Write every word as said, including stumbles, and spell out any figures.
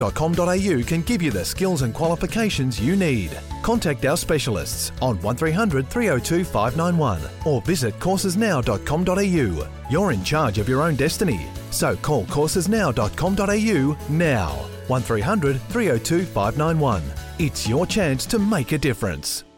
dot com dot a u can give you the skills and qualifications you need. Contact our specialists on one three hundred three oh two five nine one or visit courses now dot com dot a u. You're in charge of your own destiny, so call courses now dot com dot a u now. one three hundred three oh two five nine one. It's your chance to make a difference.